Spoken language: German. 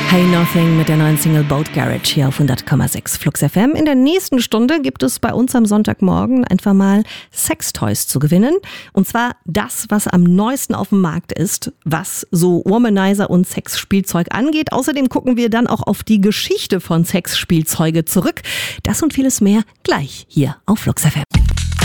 Hey Nothing mit der neuen Single Boat Garage hier auf 100,6 Flux FM. In der nächsten Stunde gibt es bei uns am Sonntagmorgen einfach mal Sextoys zu gewinnen. Und zwar das, was am neuesten auf dem Markt ist, was so Womanizer und Sexspielzeug angeht. Außerdem gucken wir dann auch auf die Geschichte von Sexspielzeuge zurück. Das und vieles mehr gleich hier auf Flux FM.